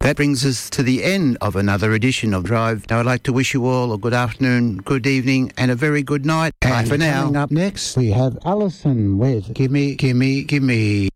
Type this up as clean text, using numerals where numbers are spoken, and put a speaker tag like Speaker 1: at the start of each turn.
Speaker 1: That brings us to the end of another edition of Drive. Now, I'd like to wish you all a good afternoon, good evening, and a very good night. Bye for now.
Speaker 2: Coming up next, we have Alison with Gimme, Gimme, Gimme.